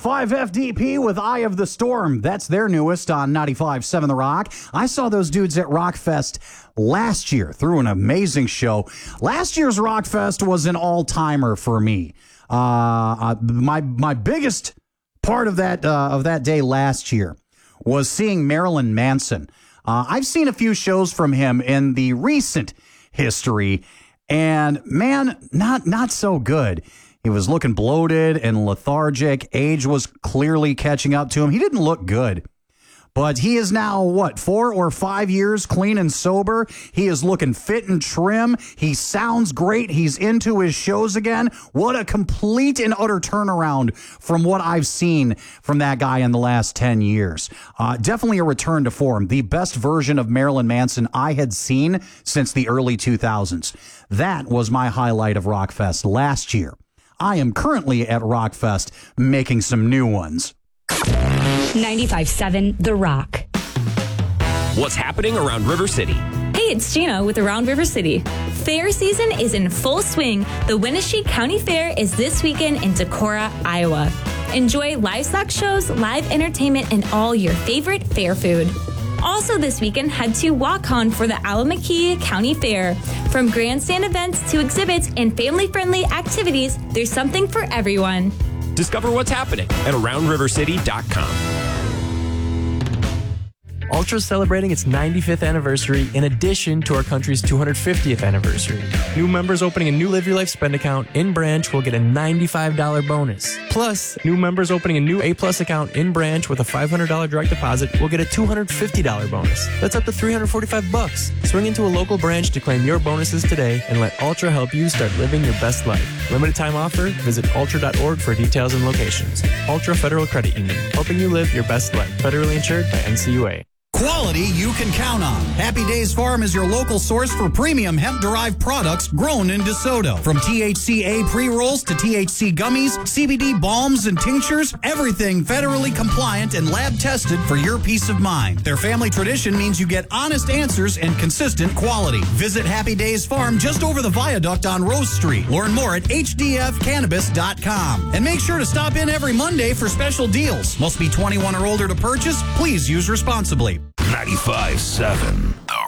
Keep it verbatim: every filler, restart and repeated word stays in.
five F D P with Eye of the Storm. That's their newest on ninety-five point seven The Rock. I saw those dudes at Rockfest last year. Threw an amazing show. Last year's Rockfest was an all-timer for me. Uh, uh, my my biggest part of that uh, of that day last year was seeing Marilyn Manson. Uh, I've seen a few shows from him in the recent history, and man, not not so good. He was looking bloated and lethargic. Age was clearly catching up to him. He didn't look good. But he is now, what, four or five years clean and sober. He is looking fit and trim. He sounds great. He's into his shows again. What a complete and utter turnaround from what I've seen from that guy in the last ten years. Uh, definitely a return to form. The best version of Marilyn Manson I had seen since the early two thousands. That was my highlight of Rockfest last year. I am currently at Rockfest making some new ones. ninety-five point seven The Rock. What's happening around River City? Hey, it's Gina with Around River City. Fair season is in full swing. The Winnebago County Fair is this weekend in Decorah, Iowa. Enjoy livestock shows, live entertainment, and all your favorite fair food. Also this weekend, head to Waukon for the Allamakee County Fair. From grandstand events to exhibits and family-friendly activities, there's something for everyone. Discover what's happening at around river city dot com. Ultra is celebrating its ninety-fifth anniversary in addition to our country's two hundred fiftieth anniversary. New members opening a new Live Your Life spend account in branch will get a ninety-five dollars bonus. Plus, new members opening a new A-Plus account in branch with a five hundred dollars direct deposit will get a two hundred fifty dollars bonus. That's up to three hundred forty-five bucks. Swing into a local branch to claim your bonuses today and let Ultra help you start living your best life. Limited time offer? Visit ultra dot org for details and locations. Ultra Federal Credit Union, helping you live your best life. Federally insured by N C U A. Quality you can count on. Happy Days Farm is your local source for premium hemp-derived products grown in DeSoto. From T H C A pre-rolls to T H C gummies, C B D balms and tinctures, everything federally compliant and lab-tested for your peace of mind. Their family tradition means you get honest answers and consistent quality. Visit Happy Days Farm just over the viaduct on Rose Street. Learn more at H D F cannabis dot com. And make sure to stop in every Monday for special deals. Must be twenty-one or older to purchase. Please use responsibly. ninety-five point seven The